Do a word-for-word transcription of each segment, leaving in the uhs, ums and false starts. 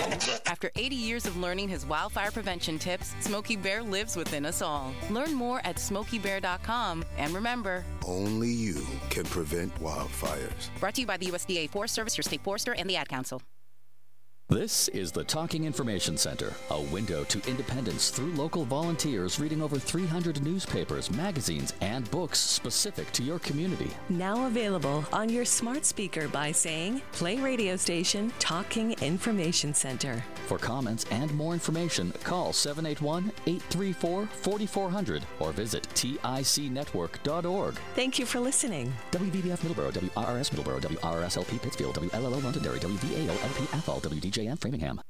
After eighty years of learning his wildfire prevention tips, Smokey Bear lives within us all. Learn more at smokey bear dot com. And remember, only you can prevent wildfires. Brought to you by the U S D A Forest Service, your state forester, and the Ad Council. This is the Talking Information Center, a window to independence through local volunteers reading over three hundred newspapers, magazines, and books specific to your community. Now available on your smart speaker by saying, play radio station Talking Information Center. For comments and more information, call seven eight one, eight three four, four four zero zero or visit tic network dot org. Thank you for listening. W V B F Middleborough, W R R S Middleborough, W R R S L P Pittsfield, W L L O Londonderry, W V A O L P Athol, W D J M Framingham.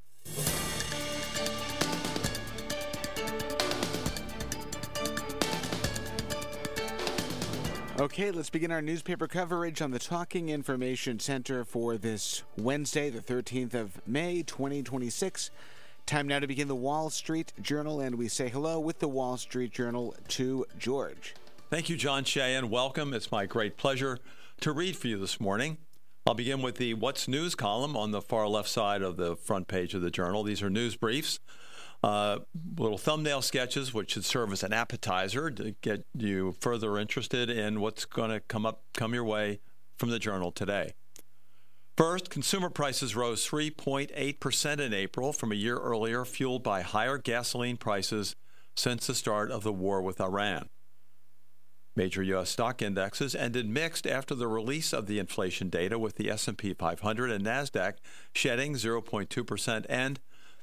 Okay, let's begin our newspaper coverage on the Talking Information Center for this Wednesday, the thirteenth of May, twenty twenty-six. Time now to begin the Wall Street Journal, and we say hello with the Wall Street Journal to George. Thank you, John Shea, and welcome. It's my great pleasure to read for you this morning. I'll begin with the What's News column on the far left side of the front page of the Journal. These are news briefs, uh, little thumbnail sketches, which should serve as an appetizer to get you further interested in what's going to come up, come your way from the Journal today. First, consumer prices rose three point eight percent in April from a year earlier, fueled by higher gasoline prices since the start of the war with Iran. Major U S stock indexes ended mixed after the release of the inflation data, with the S and P five hundred and NASDAQ shedding zero point two percent and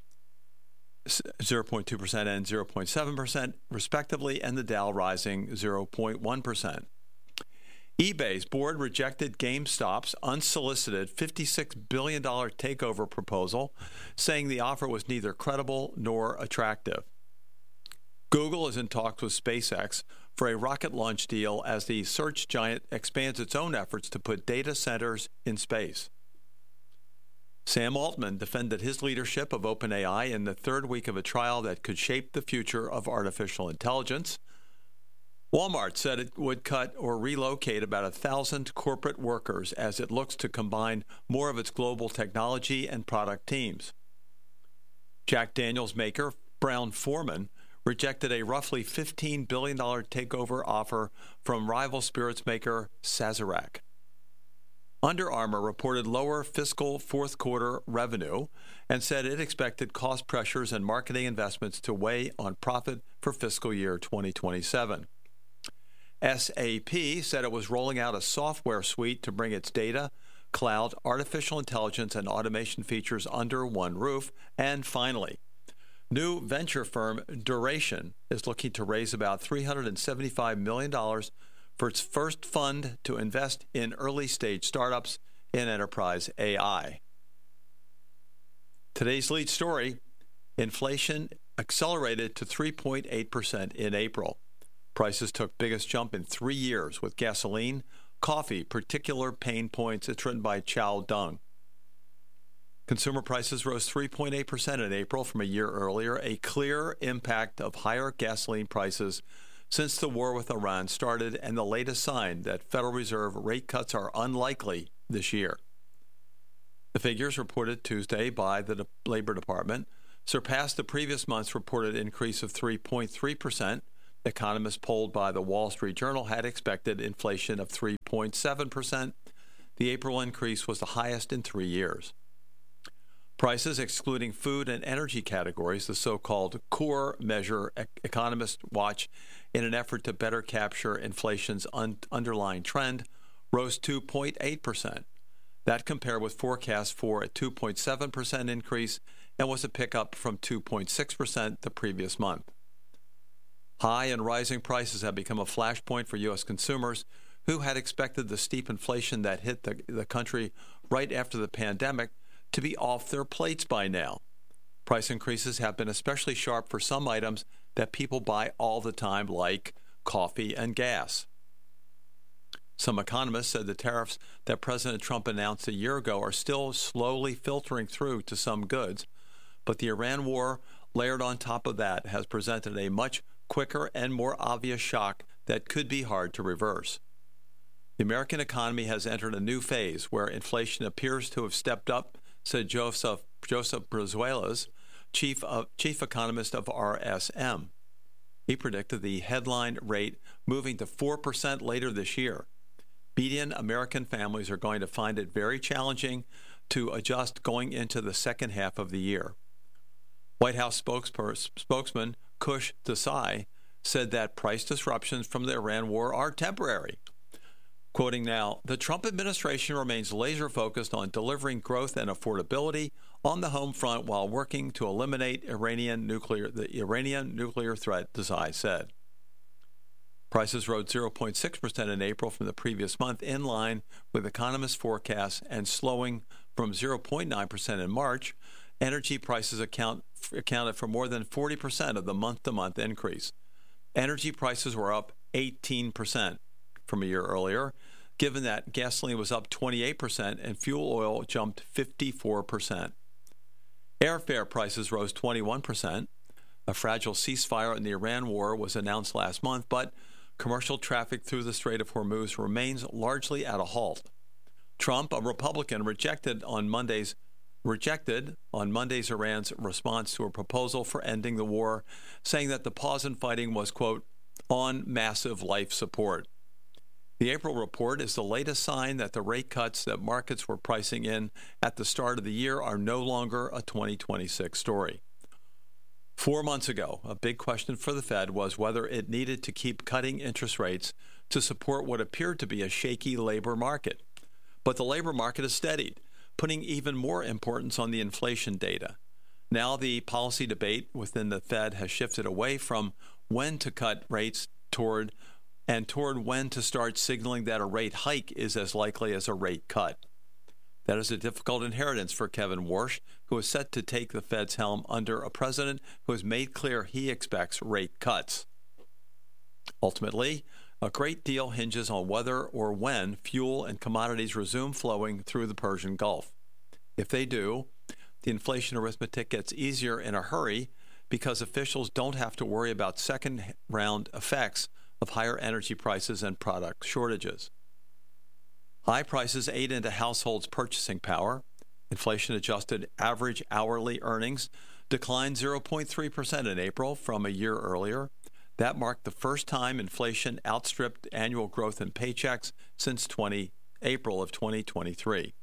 zero point two percent and zero point seven percent respectively, and the Dow rising zero point one percent. eBay's board rejected GameStop's unsolicited fifty-six billion dollars takeover proposal, saying the offer was neither credible nor attractive. Google is in talks with SpaceX for a rocket launch deal as the search giant expands its own efforts to put data centers in space. Sam Altman defended his leadership of OpenAI in the third week of a trial that could shape the future of artificial intelligence. Walmart said it would cut or relocate about a thousand corporate workers as it looks to combine more of its global technology and product teams. Jack Daniel's maker, Brown-Forman, rejected a roughly fifteen billion dollars takeover offer from rival spirits maker Sazerac. Under Armour reported lower fiscal fourth quarter revenue and said it expected cost pressures and marketing investments to weigh on profit for fiscal year twenty twenty-seven. S A P said it was rolling out a software suite to bring its data, cloud, artificial intelligence, and automation features under one roof. And finally, new venture firm Duration is looking to raise about three hundred seventy-five million dollars for its first fund to invest in early-stage startups in enterprise A I. Today's lead story, inflation accelerated to three point eight percent in April. Prices took biggest jump in three years, with gasoline, coffee, particular pain points. It's written by Chow Dung. Consumer prices rose three point eight percent in April from a year earlier, a clear impact of higher gasoline prices since the war with Iran started, and the latest sign that Federal Reserve rate cuts are unlikely this year. The figures reported Tuesday by the Labor Department surpassed the previous month's reported increase of three point three percent. Economists polled by the Wall Street Journal had expected inflation of three point seven percent. The April increase was the highest in three years. Prices, excluding food and energy categories, the so-called core measure economists watch in an effort to better capture inflation's un- underlying trend, rose two point eight percent. That compared with forecasts for a two point seven percent increase and was a pickup from two point six percent the previous month. High and rising prices have become a flashpoint for U S consumers who had expected the steep inflation that hit the, the country right after the pandemic to be off their plates by now. Price increases have been especially sharp for some items that people buy all the time, like coffee and gas. Some economists said the tariffs that President Trump announced a year ago are still slowly filtering through to some goods, but the Iran war layered on top of that has presented a much quicker and more obvious shock that could be hard to reverse. The American economy has entered a new phase where inflation appears to have stepped up, said Joseph, Joseph Brazuelas, chief of, chief economist of R S M. He predicted the headline rate moving to four percent later this year. Median American families are going to find it very challenging to adjust going into the second half of the year. White House spokespers- spokesman Kush Desai said that price disruptions from the Iran war are temporary. Quoting now, the Trump administration remains laser-focused on delivering growth and affordability on the home front while working to eliminate Iranian nuclear, the Iranian nuclear threat, Desai said. Prices rose zero point six percent in April from the previous month, in line with economists' forecasts, and slowing from zero point nine percent in March. Energy prices account, accounted for more than forty percent of the month-to-month increase. Energy prices were up eighteen percent from a year earlier, given that gasoline was up twenty-eight percent and fuel oil jumped fifty-four percent. Airfare prices rose twenty-one percent. A fragile ceasefire in the Iran war was announced last month, but commercial traffic through the Strait of Hormuz remains largely at a halt. Trump, a Republican, rejected on Monday's rejected on Monday's Iran's response to a proposal for ending the war, saying that the pause in fighting was, quote, on massive life support. The April report is the latest sign that the rate cuts that markets were pricing in at the start of the year are no longer a twenty twenty-six story. Four months ago, a big question for the Fed was whether it needed to keep cutting interest rates to support what appeared to be a shaky labor market. But the labor market has steadied, putting even more importance on the inflation data. Now the policy debate within the Fed has shifted away from when to cut rates toward and toward when to start signaling that a rate hike is as likely as a rate cut. That is a difficult inheritance for Kevin Warsh, who is set to take the Fed's helm under a president who has made clear he expects rate cuts. Ultimately, a great deal hinges on whether or when fuel and commodities resume flowing through the Persian Gulf. If they do, the inflation arithmetic gets easier in a hurry because officials don't have to worry about second-round effects of higher energy prices and product shortages. High prices ate into households' purchasing power. Inflation-adjusted average hourly earnings declined zero point three percent in April from a year earlier. That marked the first time inflation outstripped annual growth in paychecks since April of twenty twenty-three.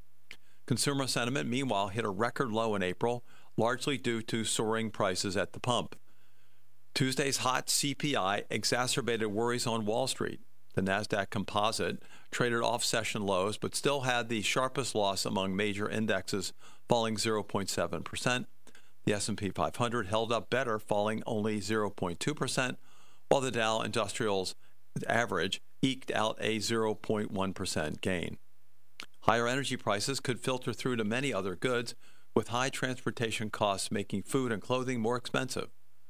Consumer sentiment, meanwhile, hit a record low in April, largely due to soaring prices at the pump. Tuesday's hot C P I exacerbated worries on Wall Street. The NASDAQ Composite traded off session lows, but still had the sharpest loss among major indexes, falling zero point seven percent. The S and P five hundred held up better, falling only zero point two percent, while the Dow Industrials average eked out a zero point one percent gain. Higher energy prices could filter through to many other goods, with high transportation costs making food and clothing more expensive.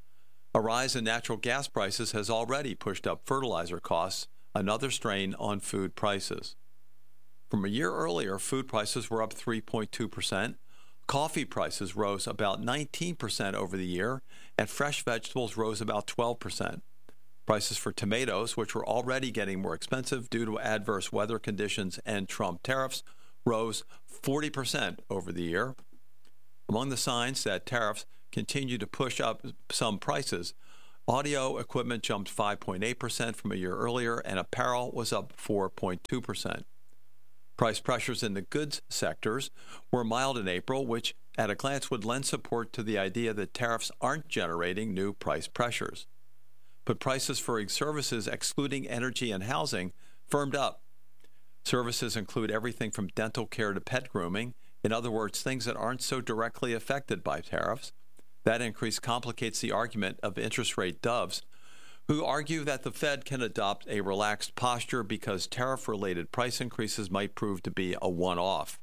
A rise in natural gas prices has already pushed up fertilizer costs, another strain on food prices. From a year earlier, food prices were up three point two percent. Coffee prices rose about nineteen percent over the year, and fresh vegetables rose about twelve percent. Prices for tomatoes, which were already getting more expensive due to adverse weather conditions and Trump tariffs, rose forty percent over the year. Among the signs that tariffs continue to push up some prices, audio equipment jumped five point eight percent from a year earlier, and apparel was up four point two percent. Price pressures in the goods sectors were mild in April, which at a glance would lend support to the idea that tariffs aren't generating new price pressures. But prices for services excluding energy and housing firmed up. Services include everything from dental care to pet grooming, in other words, things that aren't so directly affected by tariffs. That increase complicates the argument of interest rate doves, who argue that the Fed can adopt a relaxed posture because tariff-related price increases might prove to be a one-off.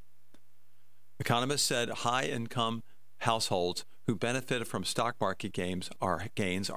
Economists said high-income households who benefited from stock market gains are, gains